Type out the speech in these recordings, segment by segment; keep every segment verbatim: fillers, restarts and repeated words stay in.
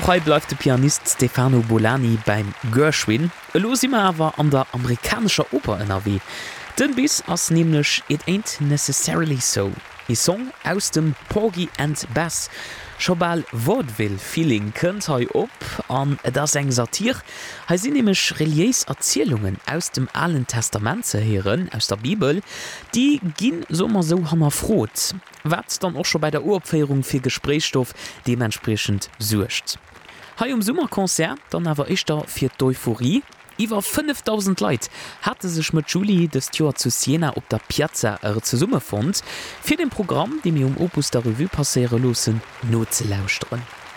Och heute bleibt der Pianist Stefano Bolani beim Gershwin. Lo si immer awer an der amerikanischer Oper N R W. Den bis ass nämlich It Ain't Necessarily So. E Song aus dem Porgy and Bess. Schobal Vaudeville Feeling kënnt hei op an das eng Satir. Hei sinn nämlich religiös Erzählungen aus dem Alten Testament ze heeren, aus der Bibel, die ginn sommer so hammerfrot. Wat dann auch schon bei der Urpfeierung fir Gesprächsstoff dementsprechend sucht. Hei um Summerkonzert, dann awer ich da fir d'Euphorie. Iwer fünftausend Leiit hatte sech mit Julie des Jahr zu Siena op der Piazza er ze Summe fand, fir dem Programm, de mir um Opus der Revue passeiere losen, not ze lauschtren.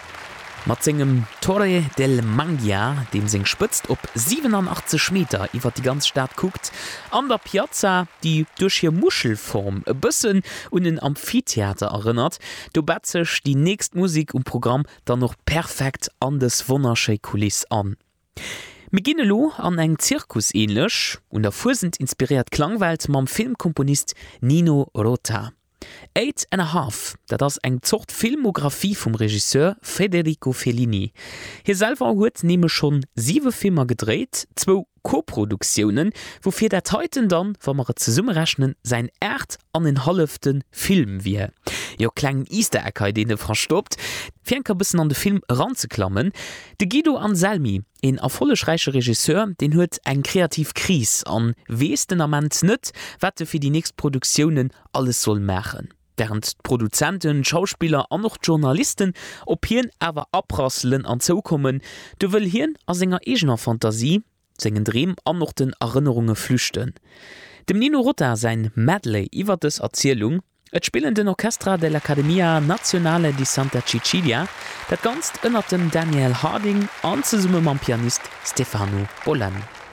Mat singem Torre del Mangia, dem sing spëtzt op siebenundachtzig Meter iwwer die ganze Stadt guckt, an der Piazza, die durch hier Muschelform e bëssen und den Amphitheater erinnert, do bat sech die nächst Musik um Programm dann noch perfekt an des wundersche Kulis an. Meginnelo an eng Zirkus ähnlich und davor sind inspiriert Klangwelt mam Filmkomponist Nino Rota. Eight and a Half, dat ass eng Zocht Filmografie vom Regisseur Federico Fellini. Hier selber huet nehme schon sieben Filme gedreht, zwei Co-Produktionen, wofür der Teuten dann, wenn wir ze Summe rechnen, sein Erd an den halften Film wie. Jo kleinen Easter Egg, den er verstoppt, fir ein bisschen an den Film ranzuklammen. De Guido Anselmi, ein erfolgreicher Regisseur, den huet eng kreativ Kris an weesten amment net, wat er für die nächsten Produktionen alles soll machen. Während Produzenten, Schauspieler an noch Journalisten op hien awer abrasselen an zoukommen, du will hien a senger egener Fantasie, sengen Dream an noch den Erinnerungen flüchten. Dem Nino Rota sein Medley iwwer des Erzählung, et spielen den Orchestra dell'Accademia Nazionale di Santa Cecilia, dat ganz ënner dem Daniel Harding an ze Summe mam Pianist Stefano Bolani.